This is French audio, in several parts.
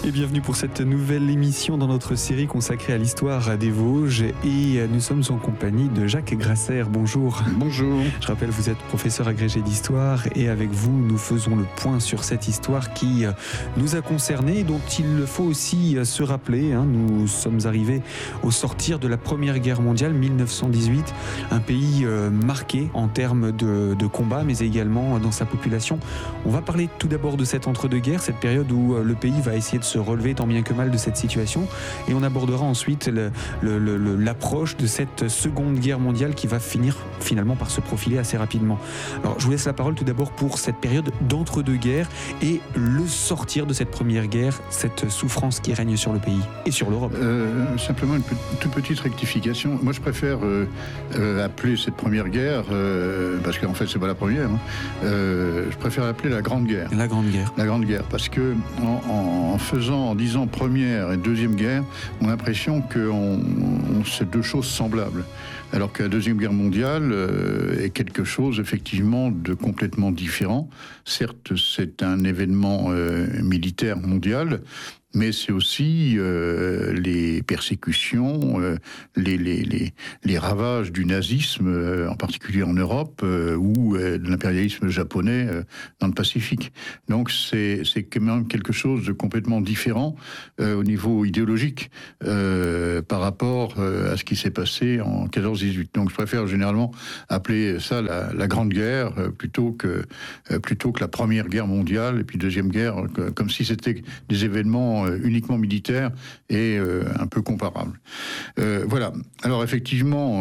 Et bienvenue pour cette nouvelle émission dans notre série consacrée à l'histoire des Vosges. Et nous sommes en compagnie de Jacques Grasser. Bonjour. Bonjour. Je rappelle, vous êtes professeur agrégé d'histoire et avec vous, nous faisons le point sur cette histoire qui nous a concernés et dont il faut aussi se rappeler. Nous sommes arrivés au sortir de la Première Guerre mondiale, 1918, un pays marqué en termes de combat, mais également dans sa population. On va parler tout d'abord de cette entre-deux-guerres, cette période où le pays va essayer de se relever tant bien que mal de cette situation, et on abordera ensuite l'approche de cette Seconde Guerre mondiale qui va finir finalement par se profiler assez rapidement. Alors je vous laisse la parole tout d'abord pour cette période d'entre-deux-guerres et le sortir de cette Première Guerre, cette souffrance qui règne sur le pays et sur l'Europe. Simplement une toute petite rectification. Moi je préfère appeler cette Première Guerre, parce qu'en fait c'est pas la première, je préfère l'appeler la Grande Guerre. La Grande Guerre. La Grande Guerre, parce que en disant Première et Deuxième Guerre, on a l'impression que c'est deux choses semblables. Alors que la Deuxième Guerre mondiale est quelque chose effectivement de complètement différent. Certes, c'est un événement militaire mondial, mais c'est aussi les persécutions, les ravages du nazisme, en particulier en Europe, ou de l'impérialisme japonais dans le Pacifique. Donc c'est quand même quelque chose de complètement différent au niveau idéologique par rapport à ce qui s'est passé en 14-18. Donc je préfère généralement appeler ça la Grande Guerre plutôt que la Première Guerre mondiale et puis Deuxième Guerre, comme si c'était des événements uniquement militaire et un peu comparable. Voilà. Alors effectivement,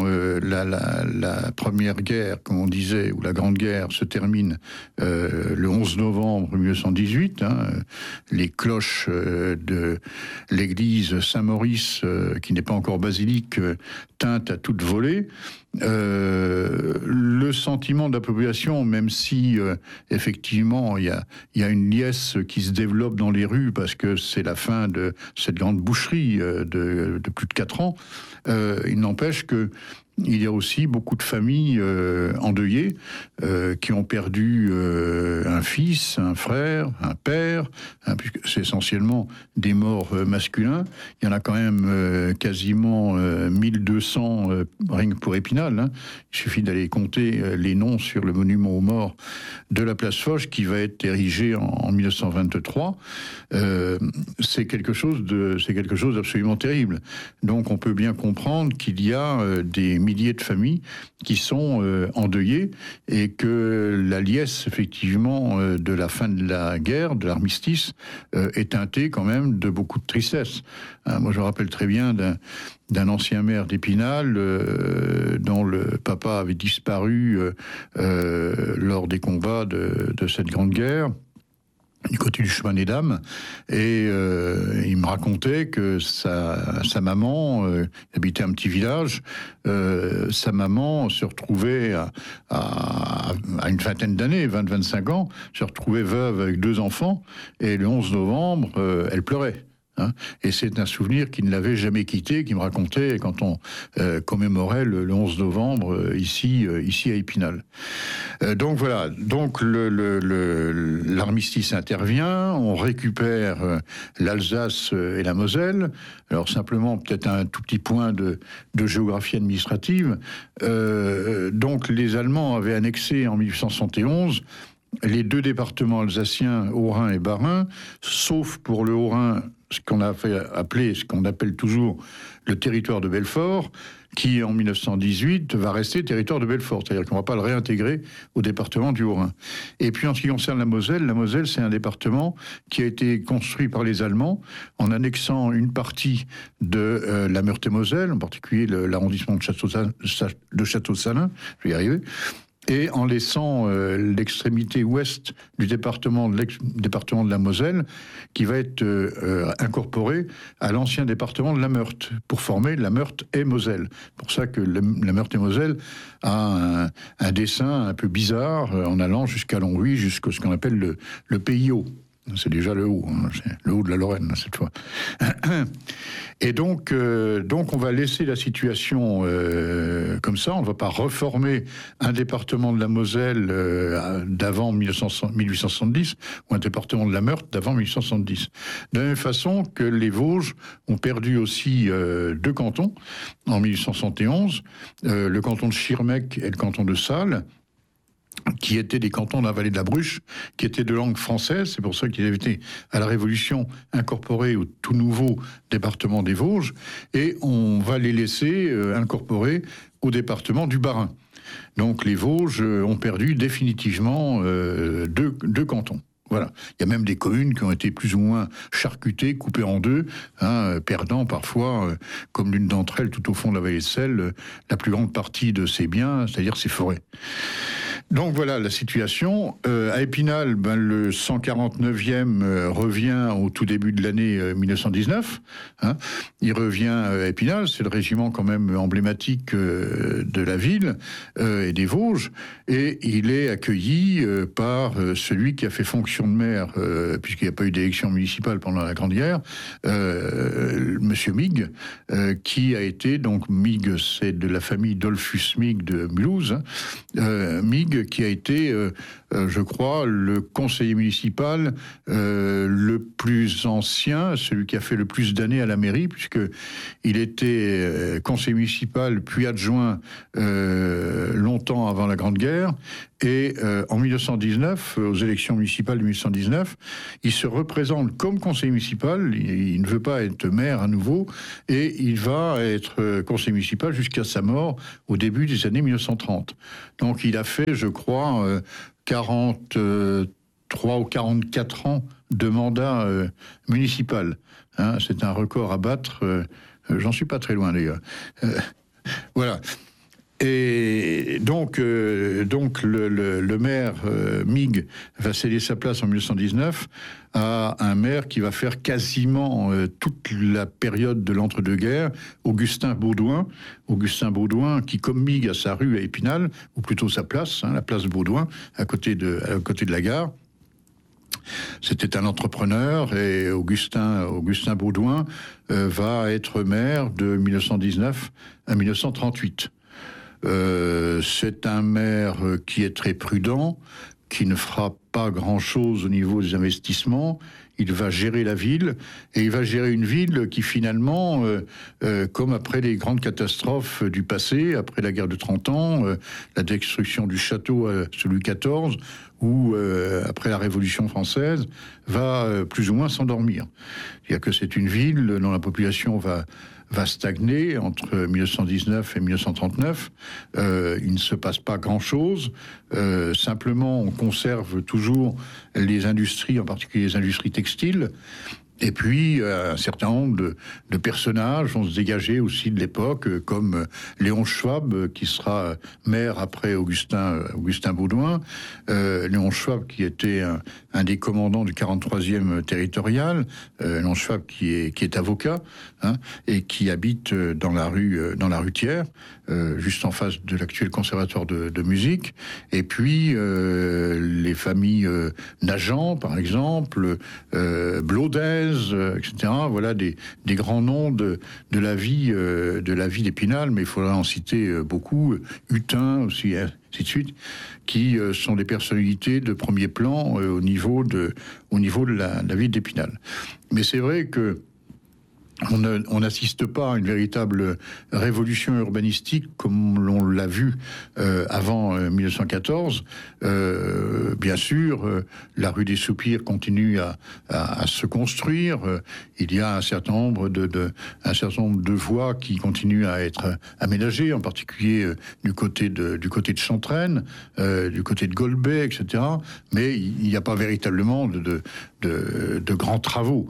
la Première Guerre, comme on disait, ou la Grande Guerre, se termine le 11 novembre 1918. Les cloches de l'église Saint-Maurice, qui n'est pas encore basilique, tintent à toute volée. Le sentiment de la population, même si effectivement il y a une liesse qui se développe dans les rues parce que c'est la fin de cette grande boucherie de plus de 4 ans, il n'empêche que il y a aussi beaucoup de familles endeuillées qui ont perdu un fils, un frère, un père, puisque c'est essentiellement des morts masculins. Il y en a quand même quasiment 1200 rien que pour Épinal. Il suffit d'aller compter les noms sur le monument aux morts de la place Foch qui va être érigé en 1923. C'est quelque chose d'absolument terrible. Donc on peut bien comprendre qu'il y a des milliers de familles qui sont endeuillées et que la liesse, effectivement, de la fin de la guerre, de l'armistice, est teintée quand même de beaucoup de tristesse. Moi, je me rappelle très bien d'un ancien maire d'Épinal dont le papa avait disparu lors des combats de cette grande guerre, du côté du chemin des dames, et il me racontait que sa maman habitait un petit village. Sa maman se retrouvait à une vingtaine d'années, 20-25 ans, se retrouvait veuve avec 2 enfants, et le 11 novembre, elle pleurait. Et c'est un souvenir qui ne l'avait jamais quitté, qui me racontait quand on commémorait le 11 novembre ici à Épinal. Donc voilà, donc l'armistice intervient, on récupère l'Alsace et la Moselle. Alors simplement peut-être un tout petit point de géographie administrative. Donc les Allemands avaient annexé en 1871 les 2 départements alsaciens, Haut-Rhin et Bas-Rhin, sauf pour le Haut-Rhin, ce qu'on appelle toujours le territoire de Belfort, qui en 1918 va rester territoire de Belfort, c'est-à-dire qu'on ne va pas le réintégrer au département du Haut-Rhin. Et puis en ce qui concerne la Moselle c'est un département qui a été construit par les Allemands en annexant une partie de la Meurthe-et-Moselle, en particulier l'arrondissement de Château-Salins, je vais y arriver, et en laissant l'extrémité ouest du département de la Moselle, qui va être incorporé à l'ancien département de la Meurthe, pour former la Meurthe et Moselle. C'est pour ça que la Meurthe et Moselle a un dessin un peu bizarre, en allant jusqu'à Longwy, jusqu'à ce qu'on appelle le Pays haut. C'est déjà le haut, hein, c'est le haut de la Lorraine, cette fois. Et donc on va laisser la situation comme ça. On ne va pas reformer un département de la Moselle d'avant 1870 ou un département de la Meurthe d'avant 1870. De la même façon que les Vosges ont perdu aussi 2 cantons en 1871, le canton de Schirmeck et le canton de Salles, qui étaient des cantons de la vallée de la Bruche, qui étaient de langue française. C'est pour ça qu'ils avaient été, à la Révolution, incorporés au tout nouveau département des Vosges, et on va les laisser incorporés au département du Bas-Rhin. Donc les Vosges ont perdu définitivement 2 cantons. Voilà. Il y a même des communes qui ont été plus ou moins charcutées, coupées en 2, perdant parfois, comme l'une d'entre elles, tout au fond de la vallée de Selle, la plus grande partie de ses biens, c'est-à-dire ses forêts. Donc voilà la situation. À Épinal, le 149e revient au tout début de l'année 1919. Il revient à Épinal, c'est le régiment quand même emblématique de la ville et des Vosges, et il est accueilli par celui qui a fait fonction de maire, puisqu'il n'y a pas eu d'élection municipale pendant la Grande Guerre, Monsieur Migue, qui a été, donc Migue, c'est de la famille Dolphus Migue de Mulhouse, Migue, qui a été, je crois, le conseiller municipal le plus ancien, celui qui a fait le plus d'années à la mairie, puisqu'il était conseiller municipal puis adjoint longtemps avant la Grande Guerre. Et en 1919, aux élections municipales de 1919, il se représente comme conseiller municipal, il ne veut pas être maire à nouveau, et il va être conseiller municipal jusqu'à sa mort au début des années 1930. Donc il a fait, je crois, 43 ou 44 ans de mandat municipal. C'est un record à battre, j'en suis pas très loin d'ailleurs. Voilà. Et donc le maire Migue va céder sa place en 1919 à un maire qui va faire quasiment toute la période de l'entre-deux-guerres, Augustin Baudouin. Augustin Baudouin, qui comme Migue a sa rue à Épinal, ou plutôt sa place, la place Baudouin, à côté de la gare. C'était un entrepreneur, et Augustin Baudouin va être maire de 1919 à 1938. C'est un maire qui est très prudent, qui ne fera pas grand-chose au niveau des investissements. Il va gérer la ville, et il va gérer une ville qui finalement, comme après les grandes catastrophes du passé, après la guerre de 30 ans, la destruction du château sous Louis XIV, ou après la Révolution française, va plus ou moins s'endormir. C'est-à-dire que c'est une ville dont la population va stagner entre 1919 et 1939. Il ne se passe pas grand-chose. Simplement, on conserve toujours les industries, en particulier les industries textiles. Et puis, un certain nombre de personnages vont se dégager aussi de l'époque, comme Léon Schwab, qui sera maire après Augustin Baudouin. Léon Schwab, qui était un des commandants du 43e territorial. Léon Schwab, qui est avocat, et qui habite dans la rue Thiers, juste en face de l'actuel conservatoire de musique. Et puis, les familles Nagent, par exemple, Blaudez, etc. Voilà des grands noms de la vie d'Épinal, mais il faudra en citer beaucoup, Hutin aussi, ainsi de suite, qui sont des personnalités de premier plan au niveau de la ville d'Épinal. Mais c'est vrai que on n'assiste pas à une véritable révolution urbanistique comme l'on l'a vu avant 1914. Bien sûr, la rue des Soupirs continue à se construire. Il y a un certain nombre de voies qui continuent à être aménagées, en particulier du côté de Chantraine, du côté de Golbet, etc. Mais il n'y a pas véritablement de grands travaux.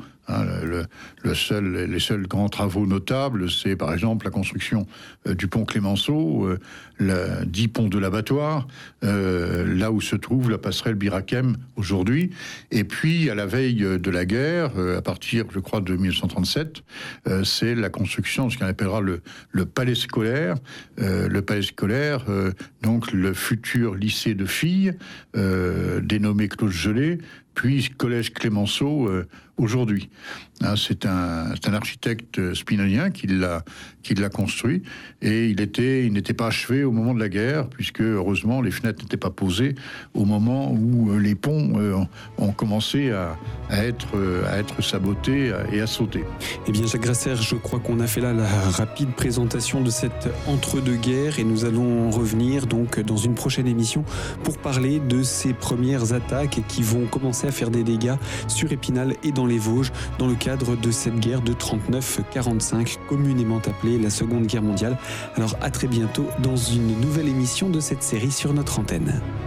Les seuls grands travaux notables, c'est par exemple la construction du pont Clémenceau, dit pont de l'Abattoir, là où se trouve la passerelle Birakem aujourd'hui. Et puis, à la veille de la guerre, à partir, je crois, de 1937, c'est la construction de ce qu'on appellera le palais scolaire. Le palais scolaire, donc le futur lycée de filles, dénommé Claude Gelée, puis Collège Clémenceau aujourd'hui. C'est un architecte spinozien qui l'a construit, et il n'était pas achevé au moment de la guerre, puisque heureusement les fenêtres n'étaient pas posées au moment où les ponts ont commencé à être sabotés et à sauter. Eh bien, Jacques Grasser, je crois qu'on a fait là la rapide présentation de cette entre-deux-guerres, et nous allons revenir donc dans une prochaine émission pour parler de ces premières attaques qui vont commencer à faire des dégâts sur Épinal et dans les Vosges dans le cadre de cette guerre de 39-45, communément appelée la Seconde Guerre mondiale. Alors à très bientôt dans une nouvelle émission de cette série sur notre antenne.